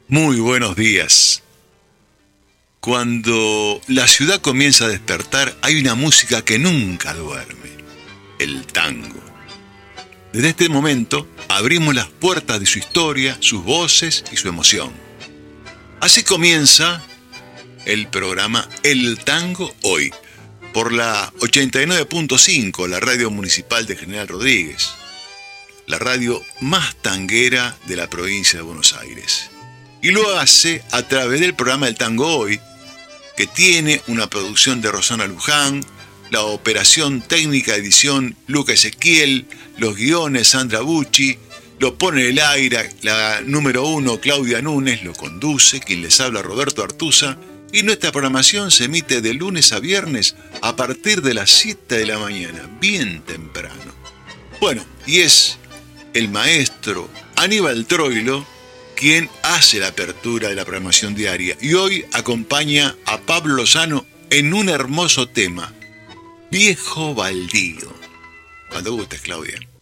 Muy buenos días. Cuando la ciudad comienza a despertar, hay una música que nunca duerme, el tango. Desde este momento, abrimos las puertas de su historia, sus voces y su emoción. Así comienza el programa El Tango Hoy, por la 89.5, la radio municipal de General Rodríguez, la radio más tanguera de la provincia de Buenos Aires. Y lo hace a través del programa El Tango Hoy, que tiene una producción de Rosana Luján, la operación técnica edición Luca Ezequiel, los guiones Sandra Bucci, lo pone en el aire la número 1 Claudia Núñez, lo conduce, quien les habla Roberto Artuza, y nuestra programación se emite de lunes a viernes a partir de las 7 de la mañana, bien temprano. Bueno, y es el maestro Aníbal Troilo quien hace la apertura de la programación diaria, y hoy acompaña a Pablo Lozano en un hermoso tema, Viejo Baldío. Cuando gustes, Claudia.